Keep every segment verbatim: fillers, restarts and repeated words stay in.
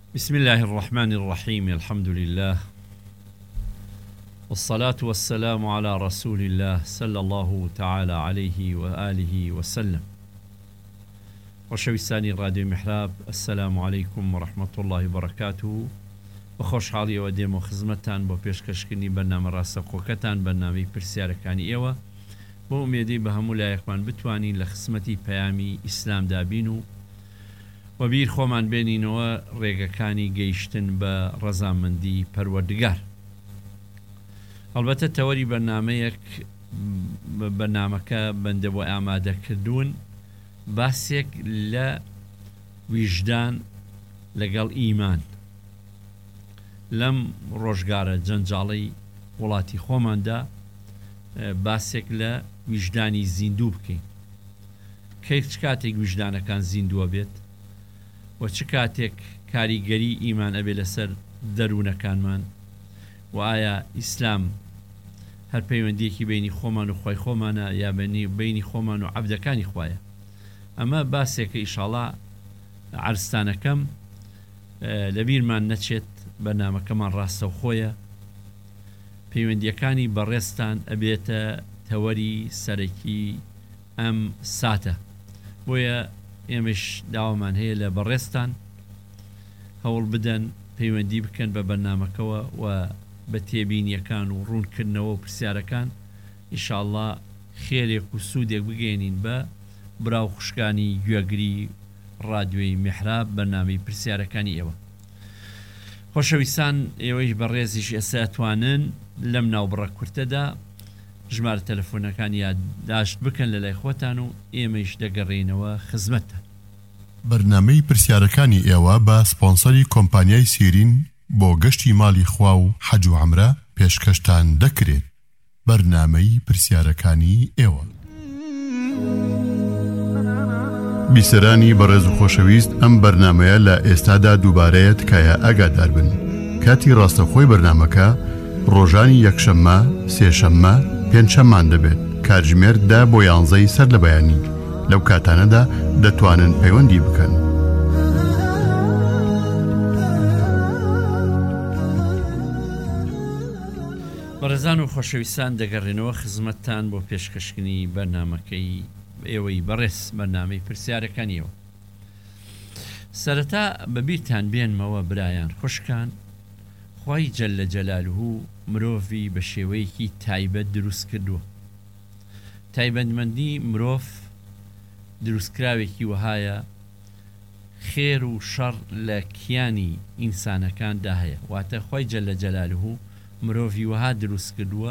بسم الله الرحمن الرحيم. الحمد لله والصلاة والسلام على رسول الله صلى الله تعالى عليه وآله وسلم. وشويستاني راديو محراب، السلام عليكم ورحمة الله وبركاته. بخوش حالي وديم وخزمتان بو پێشکەشکردنی بەرنامە ڕاستەوخۆکەتان بەرنامەی پرسیارەکانی ئێوە بۆ ئومێدی بە هەموو لایەکمان بتوانین لە خزمەتی پەیامی ئیسلام دابین و و بیر خۆمان بێنینەوە ڕێگەکانی گەیشتن بە ڕەزامەندی پەروەردگار. هەڵبەتە تەوەری بەرنامەیەک بەرنامەکە بەندە بۆ ئامادەکردوون باسێک لە ویژدان لەگەڵ ئیمان لەم ڕۆژگارە جەنجاڵی وڵاتی خۆماندا باسێک لە ویژدانی زیندوو بکەین. کەی چ کاتێک ویژدانەکان زیندووە بێت و چ کاتێک کاریگەری ئیمان ئەبێ لەسەر دەروونەکانمان و ئایا ئیسلام هەر پەیوەندیەکی بینی خۆمان و خۆی خۆمانە یا بینی خۆمان و عەبدەکانی خوایە. ئەمە باسێکە ئیشاڵڵا عەرزستانەکەم لەبیرمان نەچێت بەرنامەکەمان ڕاستەوخۆیە. پەیوەندیەکانی بەڕێستان ئەبێتە تەوەری سەرەکی ئەم ساتە، بۆیە ئێمەش داوامان هەیە لە بەڕێستان هەوڵ بدەن پەیوەندی بکەن بە بەرنامەکەوە و بە تێبینیەکان و ڕوونکردنەوە و پرسیارەکان ئیشاڵڵا خێرێک و سوودێک بگەێنین بە براو خوشکانی گوێگری ڕادیۆی میحراب بەرنامەی پرسیارەکانی ئێوە. خۆشەویستان، ئێوەش بەڕێزیش ئێستا ئەتوانن لەم ناوبڕە کورتەدا ژمارە تەلەفۆنەکان یادداشت بکەن لە لای خۆتان و ئێمەش دەگەڕێنەوە خزمەتتان. بەرنامەی پرسیارەکانی ئێوە بە سپۆنسەری کۆمپانیای سیرین بۆ گەشتی ماڵی خوا و حەج و عومرە پێشکەشتان دەکرێت. بەرنامەی پرسیارەکانی ئێوە. بیسەرانی بەڕێز و خۆشەویست، ئەم بەرنامەیە لە ئێستادا دووبارەیە تکایە ئاگادار بن. کاتی ڕاستەخۆی بەرنامەکە ڕۆژانی یەکشەممە، سێشەممە، پێنجشەممان دەبێت. کاتژمێر دا بۆ یانزەی سەر لە بەیانی. لەو کاتانەدا دەتوانن پەیوەندی بکەن. بەڕێزان و خۆشەویستان، دەگەڕێنەوە خزمەتتان بۆ پێشکەشکردنی بەرنامەکەی ئێوەی بەڕێز بەرنامەی پرسیارەکانیەوە. سەرەتا بەبیرتان بێنمەوە برایان خوشکان، خوای جەللە جەلالوهو مرۆڤی بە شێوەیەکی تایبەت دروست کردووە. تایبەتمەندی مرۆڤ دروستکراوێکی وهایە خێر و شەڕ لە کیانی ئینسانەکاندا هەیە. واتە خوای جەللە جەلالوهو مرۆڤی وها دروست کردووە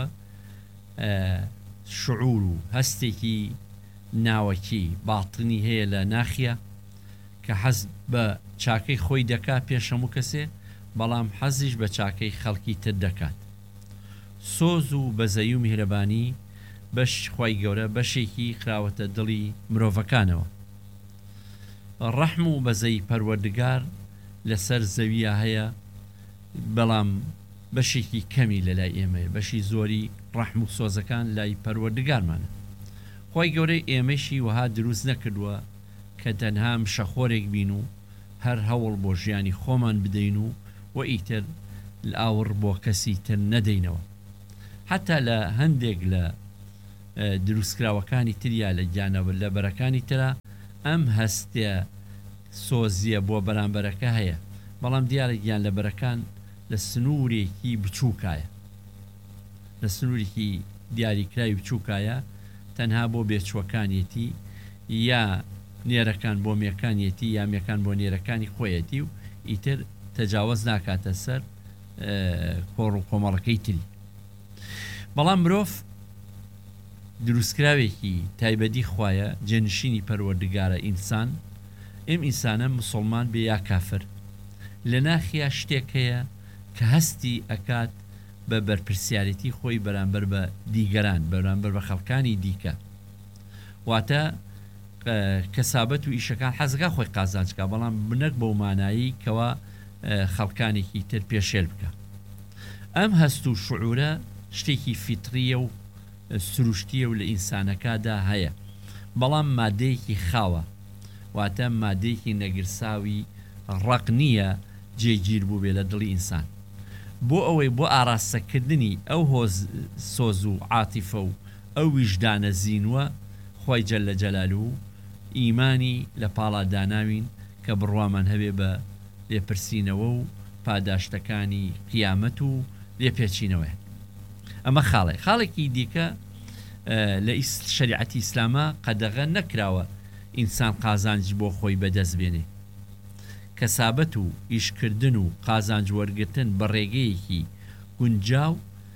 شعور و هەستێکی ناوەکی باڵتنی هەیە لە ناخیە کە حەز بە چاکەی خۆی دەکات پێش هەموو کەسێ، بەڵام حەزیش بە چاکەی خەڵکی تر دەکات. سۆز و بەزەی و میهرەبانی بەش خوای گەورە بەشێکی خراوەتە دڵی مرۆڤەکانەوە. ڕەحم و بەزەی پەروەردگار لەسەر زەویە هەیە، بەڵام بەشێکی کەمی لە لای ئێمەیە. بەشی زۆری ڕەحم و سۆزەکان لای پەروەردگارمانە. خوای گەورەی ئێمەشی وها دروست نەکردووە کە تەنها شەخۆرێک بین و هەر هەوڵ بۆ ژیانی خۆمان بدەین و و ئیتر ئاور بۆ کەسی تر نەدەینەوە. حتا لە هەندێک لە دروستکراوەکانی تریا لە گیانەوە لە بەرەکانی ترە ئەم هەستێ سۆزیە بۆ بەرامبەرەکە هەیە، بەڵام دیارە گیان لە بەرەکان لە سنوورێکی بچووکایە، لە سنوورێکی دیاریکراوی بچووکایە، تەنها بۆ بێچووەکانیەتی یا نێرەکان بۆ میەکانیەتی یا میەکان بۆ نێرەکانی خۆیەتی و ئیتر تەجاوز ناکاتە سەر کۆڕ و کۆمەڵەکەی تری. بەڵام مرۆڤ دروستکراوێکی تایبەتی خوایە، جێنشینی پەروەردگارە ئینسان. ئێم ئینسانە مسڵمان بێ یا کافر لە ناخیا شتێک هەیە کە هەستی ئەکات بە بەرپرسیارەتی خۆی بەرامبەر بە دیگەران، بەرامبەر بە خەڵکانی دیکە. واتە کەسابەت و ئیشەکان حەزگا خۆی قازانچکە، بەڵام بنەک بەو مانایی کەوا خەڵکانێکی تر پێشێل بکە. ئەم هەست و شعورە شتێکی فیتریە و سروشتیە و لە ئینسانەکەدا هەیە، بەڵام مادەیەکی خاوە، واتە مادەیەکی نەگرساوی ڕق نییە جێگیر بوو بێ لە دڵی ئینسان بۆ ئەوەی بۆ ئاراستەکردنی ئەو هۆز سۆز و عاتیفە و ئەو ویژدانە زینوە خۆی جەلە جەلالوو ئیمانی لە پاڵا داناوین کە بڕوامان هەبێ بە لێپرسینەوە و پاداشتەکانی قیامەت و لێپێچینەوەی ئەمە خاڵێ خاڵێکی دیکە لە شریعەتی ئیسلامە قەدەغە نەکراوە ئینسان قازانج بۆ خۆی بەدەست بێنێ کەسابەت و ئیشکردن و قازانج وەرگتن بە ڕێگەیەکی گونجاو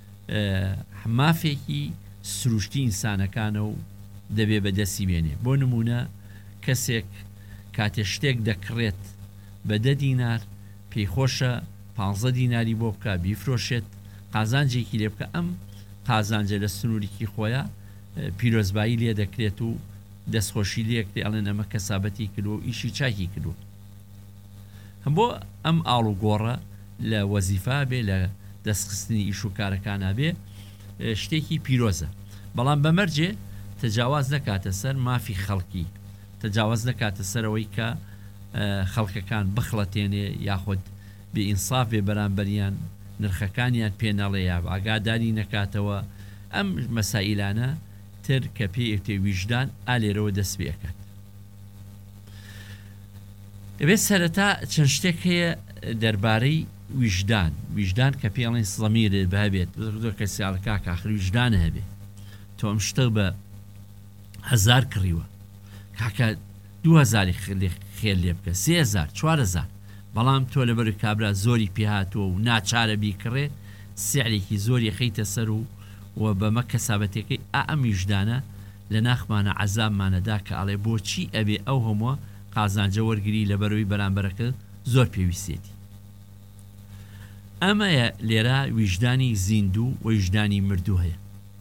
مافێکی سروشتی ئینسانەکانە و دەبێ بەدەستی بێنێ بۆ نمونە کەسێک کاتێ شتێک دەکڕێت بە دە دینار پێی خۆشە پانزە دیناری بۆ بکە بیفرۆشێت قازانجێکی لێ بکە ئەم قازانجە لە سنوورێکی خۆیە پیرۆزبایی لێ دەکرێت و دەستخۆشی لەکتی ئەڵێن ئەمە کەسابەتی کردو و ئیشی چاکی کردو هەم بۆ ئەم ئاڵ و گۆڕە لە وەزیفا بێ لە دەستخستنی ئیش و کارەکانە بێ شتێکی پیرۆزە بەڵام بەمەرجێ تەجاواز نەکاتە سەر مافی خەڵکی تەجاواز نەکاتە سەرەوەی کە خەڵکەکان بخڵەتێنێ یاخود بئینساف بێ بەرامبەریان نرخەکانیان پێنەڵێ یا ئاگاداری نەکاتەوە ئەم مەسائلانە تر کە پێی ئێتێ ویژدان ئالێرەوە دەست پێکات دەبێت سەرەتا چەند شتێک هەیە دەربارەی ویژدان ویژدان کە پێڵێن زەمیرێ بەبێت کە سیاڵکا کاخر ویژدانە هەبێ تۆ ئەم شتە بە هەزار کڕیوە کاکە دو هەزاری خێر لێ بکە سێ هەزار چوار هەزار بەڵام تۆ لەبەر کابرا زۆری پێهاتوە و ناچارە بیکڕێ سیعرێکی زۆری خەیتە سەر و و بەمە کەسابەتەکەی ئەم ویژدانە لە ناخمانە عەزابمانەدا کە ئەڵێ بۆچی ئەبێ ئەو هەمووە قازانجە وەرگری لەبەرەوەی بەرامبەرەکە زۆر پێویستێتی ئەمەیە لێرە ویژدانی زیندوو و ویژدانی مردوو هەیە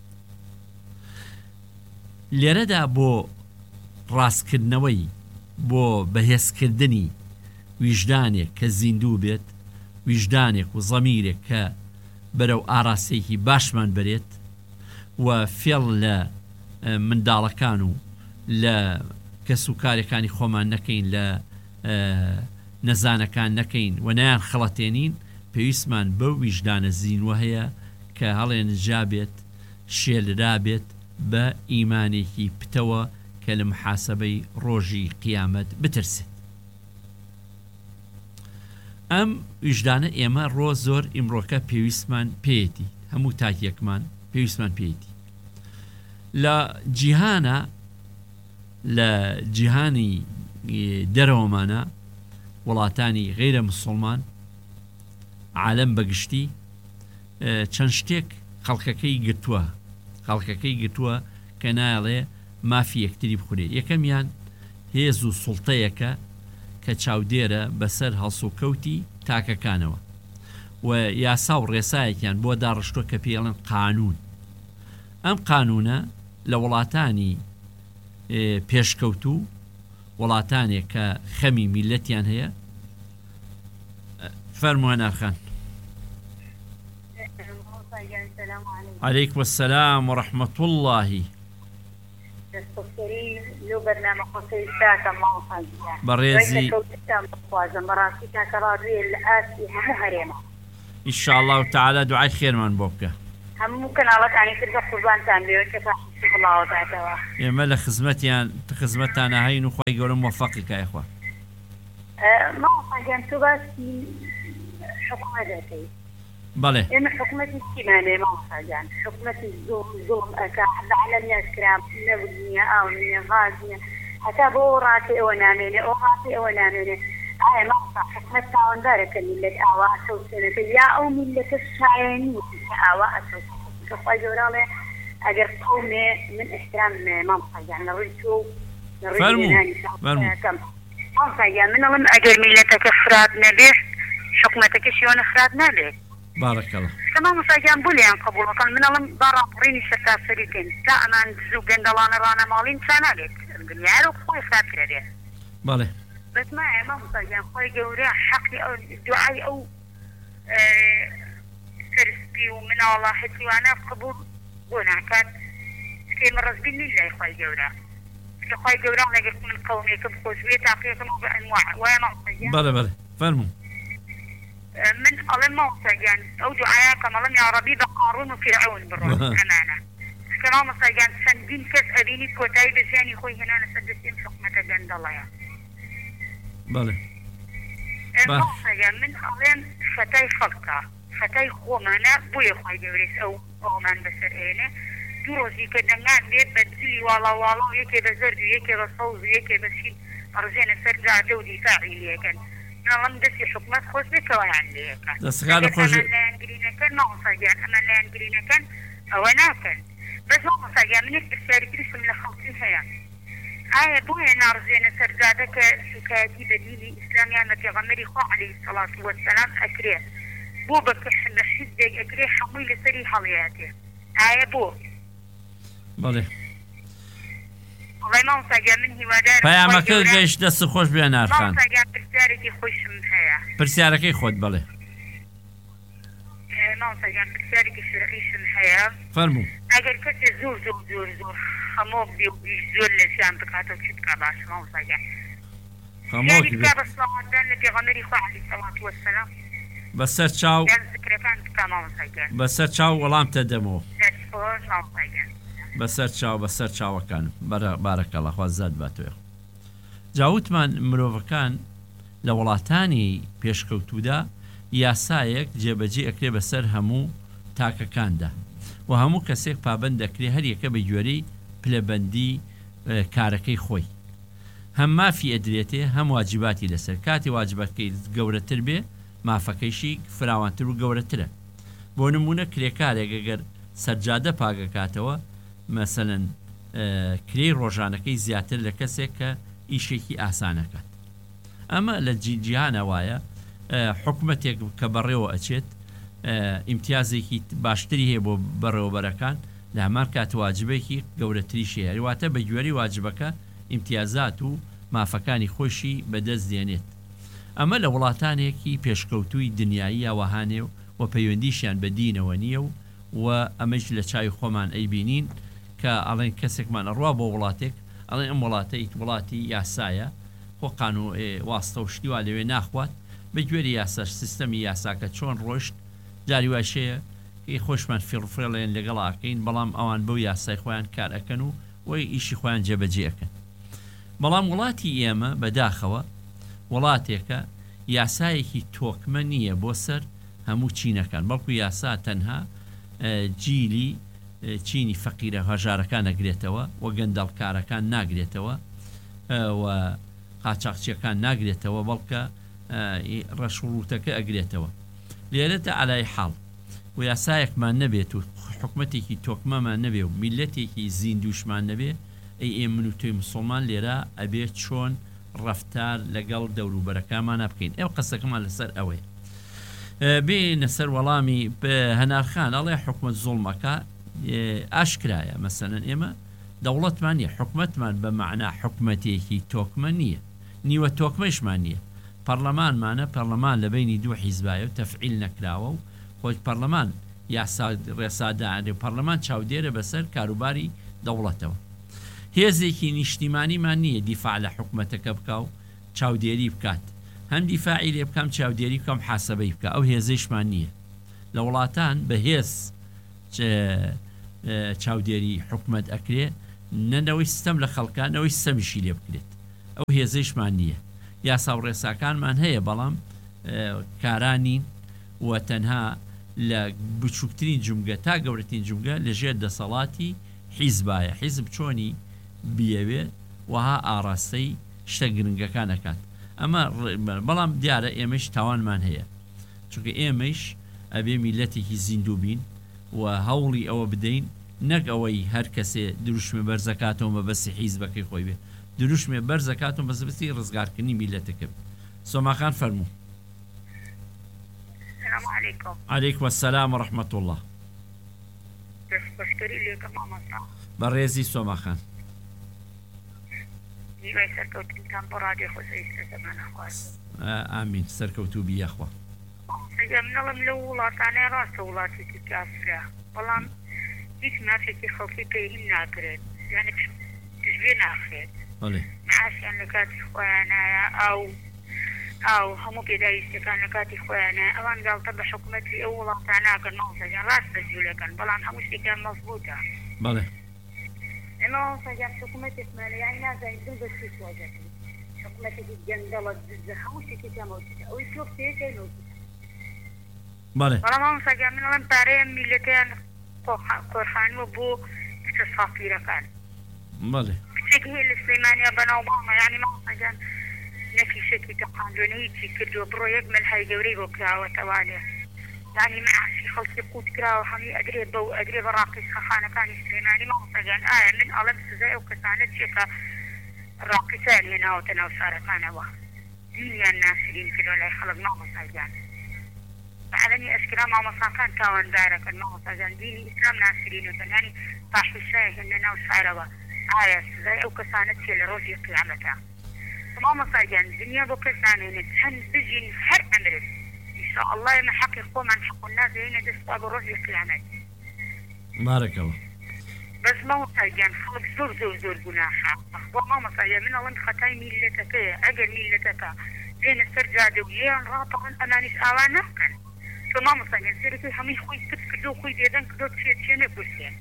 لێرەدا بۆ ڕاستکردنەوەی بۆ بەهێزکردنی ویژدانێک کە زیندوو بێت ویژدانێک و زەمیرێک کە بەرەو ئاراسەیەکی باشمان بێت و فێڵ لە منداڵەکان و لە کەس و کارەکانی خۆمان نەکەین لە نەزانەکان نەکەین و نەیان خەڵەتێنین پێویستمان بەو ویژدانە زینوە هەیە کە هەڵێن جابێت شێلرا بێت بە ئیمانێکی پتەوە کە لە محاسەبەی ڕۆژی قیامەت بترسێت ئەم ویژدانە ئێمە ڕۆ زۆر ئیمڕۆکە پێویستمان پێیەتی هەموو تاکیەکمان پێویستمان پێیەتی لە جیهانە لە جیهانی دەرەوەمانە وڵاتانی غیرە موسڵمان عالەم بەگشتی چەند شتێک خەڵکەکەی گرتووە خەڵکەکەی گرتووە کە ناڵێ مافی یەکتری بخورێ یەکەمیان هێز و سوڵتەیەکە کە چاودێرە بەسەر هەڵسوکەوتی تاکەکانەوە و یاسا و ڕێسایەکیان بۆ داڕشتۆ کە پێڵێن قانون ئەم قانونە لە وڵاتانی پێشکەوتوو وڵاتانێک کە خەمی میلەتیان هەیە فەرمووە ناخان عليكم السلام ورحمة الله لو برنامج قصير ساعة ما وصل بريزي إن شاء الله تعالى دعاء خير من بوبك هم ممكن الله يعني ترجع قربان تاني كفاح الله تعالى يا ملا خدمتي خدمتي أنا هاي نخوي يقولون موفقك يا إخوة ما وصل يعني تبغى حكومة ذاتي بله إن حكومة الاجتماعية ما وصل يعني حكومة الظلم ظلم أكا على الناس كرام نبنية أو من غازية حتى بوراتي وناميني أو راتي وناميني آه ما وصل حكومة تعاون ذلك ملة أواء سوسنة يا أو ملة الشاعين أواء سوسنة كفاية جورالي أجر قومي من احترام ما وصل يعني نريدو فرمو فرمو كم ما وصل يعني من لم أجر ملتك فراد نبيه حكومتك شيون فراد نبيه بارك الله كمان مساجان بوليان قبول وكان من الله برا بريني شتا سريتين لا أنا نزوج جندلان رانا مالين سنالك الدنيا لو خوي خاطر ده بله بس ما ما مساجان خوي جوري حقي أو دعاء أو فرستي ومن الله حتى وأنا قبول وانا كان كي مرز بني الله خوي جوري خوي جوري أنا قلت من قومي كبخوش بيت عقيقة بأنواع ويا ما مساجان بله بله فرمو من ئەڵێ مامۆستاگیان ئەو دوعایەکەم ئەڵێم یا ڕەبی بە قاڕون و فیرعون بڕۆن ئەمانە کە مامۆستاگیان چەندین کەس ئەبینی کۆتایی بە ژیانی خۆی هێنانە سەر دەستێن حکومەتە گەندەڵەیە بەڵێ مامۆستاگیان من ئەڵێم فەتای خەڵکە فەتای خۆمانە بۆیە خۆی گەورەی ئەو ئەومان بەسەر ئێنێ دوو ڕۆژی کە دەنگان بێت بە جلی واڵا واڵا و یەکێ بە زەرد و یەکێ بە سەوز و یەکێ بەشین ڕژێنە سەر جادە و دیفاعی لێکەن ناڵم دەستی حکومەت خۆش بێتەوەیان لێەکەن دەستخانە خۆش لایەنگرینەکەن مامۆستاگیان ئەمە لایەنگرینەکەن ئەوە ناکەن بەس مامۆستاگیان منێک پرسیاری تریشم لە خەڵکی هەیە ئایا بۆیە ناڕژێنە سەر جادە کە شکایەتی بە دینی ئیسلامیان بە پێغەمبەری خوا عەلەیهی سەڵات وەسەلام ئەکرێ بۆ بە لە حیزبێک ئەکرێ هەمووی لەسەری هەڵەیاتێ ئایا بۆ بەڵێ وڵای مامۆستاگیان من هیوادارم پەیامەکە گەیشت دەست خۆش بێ نارخان مامۆستاگیان پرسیارێکی خۆشم هەیە پرسیارەکەی خۆت بڵێ مامۆستاگیان پرسیارێکی شەرعیشم هەیە فەرموو ئەگەر کەسێ زۆر زۆر زۆر زۆر خەمۆک بێ و زۆر لە ژیان بکاتەوە چی بکا باش مامۆستاگیان خەمۆکی بێ بە سڵاواتدان لە پێغەمبەری خوا عەلەیهی سەڵات وەسەلام بەسەر چاو یان ذکرەکان بکا مامۆستاگیان بەسەر چاو وەڵامتە دەمەوە دەست خۆش مامۆستاگیان بەسەر چاو بەسەر چاوەکانم بارەکەڵە خوا زاد باتوێ جاوتمان مرۆڤەکان لە وڵاتانی پێشکەوتوودا یاسایەک جێبەجێ ئەکرێ بەسەر هەموو تاکەکاندا و هەموو کەسێک پابند دەکرێ هەر یەکە بە گوێرەی پلەبەندی کارەکەی خۆی هەم مافی ئەدرێتێ هەم واجباتی لەسەر کاتی واجبەکەی گەورەتر بێ مافەکەیشی فراوانتر و گەورەترە بۆ نمونە کرێکارێک ئەگەر سەرجادە پاگەکاتەوە مەسەلەن کرێی ڕۆژانەکەی زیاتر لە کەسێک کە ئیشێکی ئاسانەکات ئەمە لە جیهانە وایە حکومەتێک کە بەڕێوە ئەچێت ئیمتیازێکی باشتری هەیە بۆ بەڕێوەبەرەکان لە هەمان کات واجبێکی گەورەتری شێری واتە بە گوێری واجبەکە ئیمتیازات و مافەکانی خۆشی بەدەست دێنێت ئەمە لە وڵاتانێکی پێشکەوتووی دنیایی یاوەهانێ و پەیوەندیشیان بە دینەوە نییە و و ئەمەش لە چاوی خۆمان ئەیبینین کە ئەڵێن کەسێکمان ئەڕوا بۆ وڵاتێک ئەڵێن ئەم وڵاتەی وڵاتی یاسایە خۆ قانون واستە و شتیوا لەوێ ناخوات بە گوێری یاساش سیستەمی یاساکە چۆن ڕۆشت جاری واشەیە خۆشمان فێڕفرێڵێن لەگەڵاکەین بەڵام ئەوان بەو یاسای خۆیان کار ئەەکەن و وی ئیشی خۆیان جێبەجێەکەن بەڵام وڵاتی ئێمە بەداخەوە وڵاتێکە یاسایەکی تۆکمە نییە بۆ سەر هەموو چینەکان بەڵکو یاسا تەنها جیلی چینی فەقیرە هەژارەکان نەگرێتەوە و گەندەڵکارەکان ناگرێتەوە و قاچاقچیەکان ناگرێتەوە بەڵکە ڕەشڕوتەکە ئەگرێتەوە لێرەتە ئالای حاڵ و یاسایەکمان نەبێت و حکومەتێکی تۆکمەمان نەبێ و میلەتێکی زیندوشمان نەبێ ئەی ئێ من و توی مسلمان لێرە ئەبێت چۆن ڕەفتار لەگەڵ دەوروبەرەکانمان بکەین ئێوە قەسەکەمان لەسەر ئەوەیە بێنە سەر وەڵامی هەنارخان ئەڵێ حکومەت زوڵمەکە ئاشکرایە مەسەلەن ئێمە دەوڵەتمان نیە حکومەتمان بە معنا حکومەتێکی تۆکمە نییە نیوە تۆکمەشمان نییە پەرلەمانمانە پەرلەمان لە بینی دوو حیزبایە و تەفعیل نەکراوە و خۆی پەرلەمان یاسا ڕێسادانێ و پەرلەمان چاودێرە بەسەر کاروباری دەوڵەتەوە هێزێکی نیشتیمانیمان نییە دیفاع لە حکومەتەکە بکە و چاودێری بکات هەم دیفاعی لێ بکەم چاودێری بکەم حاسەبەی بکە ئەو هێزەیشمان نییە لە وڵاتان بە هێز چاودێری حکومەت ئەکرێ نەنەوەی سیستەم لە خەڵکانەوەی سەمیشی لێ بکرێت ئەو هێزەیشمان نییە یاسا و ڕێساکانمان هەیە بەڵام کارانین و تەنها لە بچووکترین جومگە تا گەورەترین جومگە لەژێر دەسەڵاتی حیزبایە حیزب چۆنی بیەوێ وها ئاڕاستەی شتە گرنگەکانەکات ئەمە بەڵام دیارە ئێمەش تاوانمان هەیە چونکە ئێمەش ئەبێ میلەتێکی زیندوو بین و هەوڵی ئەوە بدەین نەک ئەوەی هەر کەسێ دروشمێ بەرزەکاتەوە مەبەستی حیزبەکەی خۆی بێ دروشمێ بەرزەکاتەوە بەسبەستی ڕزگارکردنی میلەتەکە سۆماخان فەرموو. السلام عليكم. عليكم السلام ورحمة الله. بەشکەری لێکە مامۆستا بەڕێزی سۆماخان هیوای سەرکەوتنتان بۆ ڕادیۆ خۆشەویستە زەمانە خواست. ئامین سەرکەوتوو بیەخوا. ئەگەم نەڵم لەو وڵاتانەی ڕاستە وڵاتێکی کافرە بەڵام هیچ مافێکی خەڵکی پێی ناکرێت یعنی پشتێ ناخرێت معاشیان لە کاتی خۆیانایە ئەو ئاو هەموو پێداویستەکان لە کاتی خۆیانە ئەوان گاڵتە بە حکوومەتی ئەو وڵاتان ناکەن ماڵسەجان ڕاستە جوولەکەن بەڵام هەموو شتێکیان مەزبووتە بەڵێ ئێمە ماڵسەجان حکوومەتێکمانە یانی نازانین دڵ بەچی تۆزەکەین حکوومەتێکی گەندەڵە دزە هەموو شتێکیان مەوجودە ئەوەی تۆ پێکەی مەوجودە بەڵێ بەڵام ماڵسەجان من ئەڵێم پارەیە میلەتیان کۆرخانووە بۆ کچە سافیرەکان بەڵێ کچێکی هەیە لە سلەیمانیا بەناوباڵمە یانی ماڵسەجان نەفیشێکی تەقاندوێنەی چی کردووە بڕۆ یەک مەلهای گەورەی بۆ کراوەتەوانێ یانی معاسی خەڵکی قوت کراوە هەمی ئەدرێ بەو ئەدرێ بە ڕاقی خەخانەکانی سلێمانی ماڵسەجان ئایا من ئەڵەم سزای ئەو کەسانە چێکە ڕاقیتان هێناوەتە ناو شارەکانەوە دینیان ناسرین کردوە لای خەڵک ماڵسەجان بەعەلەمی ئەشکرا مامۆستاکان تاوەندارەکەن ماڵسەجان دینی ئیسلام ناسرینەکەن یانی فاحیشای هێنە ناو شارەوە ئایا سزای ئەو کەسانە چێ لە ڕۆژی قیامەتە مامۆستاجان دنیا بۆ کەس نامێنێت چەند بژین هەر ئەمرت ئینشاء الله ئێمە حەقی خۆمان حەق الناس هێنە دەستا بە ڕۆژی قیامەت بارەکەوە بەس مامۆستاجان خەڵک زۆر زۆر زۆر گوناحە بۆ مامۆستاجان من ئەڵەن خەتای میلەتەکەیە ئەگەر میلەتەکە بێنە سەر جادە و یان ڕاتەڵن ئەمانیش ئاوا ناکەن تۆ مامۆستاجان سەرەکەی هەمووی خۆی پت کردو خۆی دێدەن کردۆ چێ چێ نەپرسێن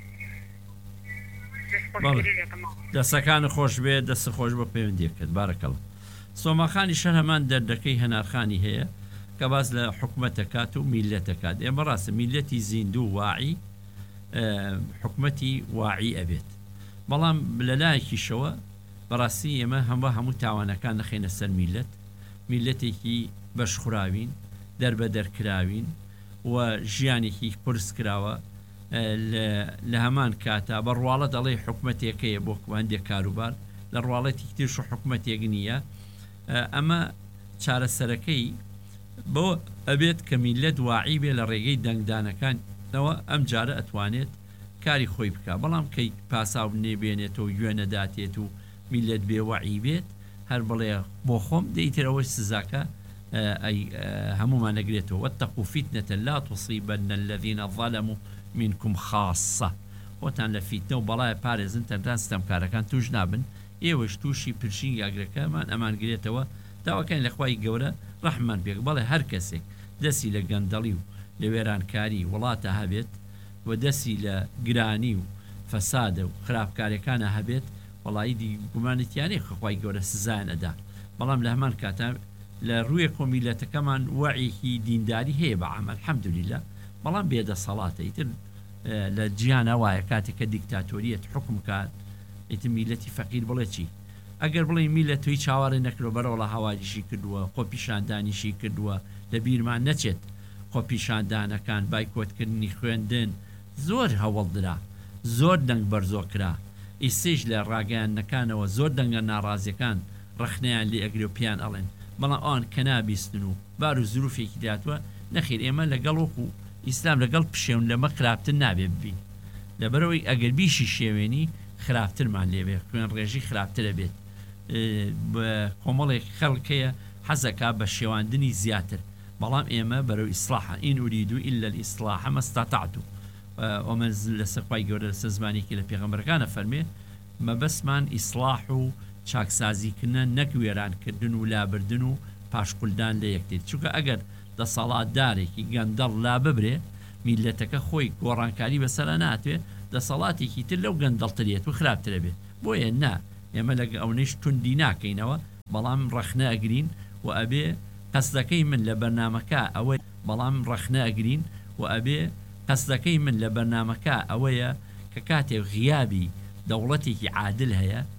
دەسەکانی خۆش بێ دەست خۆش بە پەیوەندیەکەت بارەکەڵە سۆماخانی شەر هەمان دەردەکەی هەنارخانی هەیە کە باز لە حکوومەتەکات و میلەتەکات ئێمە ڕاستە میلەتی زیندوو واعی حکوومەتی واعی ئەبێت بەڵام لەلایەکیشەوە بەڕاستی ئێمە هەموو هەموو تاوانەکان نەخێنە سەر میلەت میلەتێکی بەشخراوین دەربە دەرکراوین و ژیانێکی پرس کراوە لە هەمان کاتا بە ڕواڵە دەڵێ حکوومەتێکەیە بۆ هەندێک کاروبار لە ڕواڵەتی ترش و حکوومەتێک نییە ئەمە چارەسەرەکەی بۆ ئەبێت کە میلەت واعی بێ لە ڕێگەی دەنگدانەکانەوە ئەم جارە ئەتوانێت کاری خۆی بکە بەڵام کەی پاساو نێبێنێتەوە گوێنە داتێت و میلەت بێ واعی بێت هەر بڵێ بۆ خۆم دەیترەوەی سزاکە هەمومان نەگرێتەوە واتقوا فتنة لا تصيبن الذين ظلموا منكم خاصة خۆتان لە فیتنە و بەڵای پارێزن تەنتان ستەمکارەکان توش نابن ئێوەش تووشی پرشین یاگرەکەمان ئەمانگرێتەوە داواکەین لە خوای گەورە ڕەحمان پێک بەڵێ هەر کەسێک دەستی لە گەندەڵی و لە وێرانکاری وڵاتە هەبێت و دەستی لە گرانی و فەسادە و خراپکاریەکانە هەبێت وەڵایی دی گومانێتیانەیە خوای گەورە سزایان ئەدا بەڵام لە هەمان کاتە لە ڕووی کۆمیلەتەکەمان وەعیکی دینداری هەیە بە عەمەل الحەمدولillah بەڵام بێدەسەڵاتە ئیتر لە جیانە وایە کاتێککە دیکتاتۆریەت حکم کات ئیتر میلەتی فەقیر بڵێ چی ئەگەر بڵێ میلەت توی چاوەڕێ نەکرۆ بەرەوە لە هەواریشی کردووە خۆپیشاندانیشی کردووە لە بیرمان نەچێت خۆپیشاندانەکان بایکۆتکردنی خوێندن زۆر هەوڵدرا زۆر دەنگ بەرزۆکرا ئیسێژ لە ڕاگەیانەکانەوە زۆر دەنگە ناڕازیەکان ڕەخنەیان لێ ئەگرۆپیان ئەڵێن بەڵام ئەوان کە نابیستن و بار و زروفێکی داتوە نەخیر ئێمە لەگەڵ وەکو ئیسلام لەگەڵ پشێون لەمە خراپتر نابێ ببین لەبەرەوەی ئەگەر بیشی شێوێنی خراپترمان لێبێ خوێن ڕێژی خراپترە بێت کۆمەڵێک خەڵکەیە حەزەکە بە شێواندنی زیاتر بەڵام ئێمە بەرەو ئیسلاحە ئین ئوریدو ئیلا الئیسلاح ما استطعت ومن لەسەر خوای گەورە لەسەر زمانێکی لە پێغەمبەرەکانە فەرمێ مەبەستمان ئیسلاح و چاکسازیکردنە نەک وێرانکردن و لابردن و پاشقولدان لە یەکتێت چونکە ئەگەر دەسەڵاتدارێکی گەندەڵ لا ببرێ میلەتەکە خۆی گۆڕانکاری بەسەرە ناتوێ دەسەڵاتێکی تر لەو گەندەڵترێت و خراپترە بێت بۆیە نا ئێمە لەگە ئەوەش توندی ناکەینەوە بەڵام ڕەخنە ئەگرین و ئەبێ قەسدەکەی من لە بەرنامەکە ئەوە بەڵام ڕەخنە ئەگرین و ئەبێ قەسدەکەی من لە بەرنامەکە ئەوەیە کە کاتێک غیابی دەوڵەتێکی عادل هەیە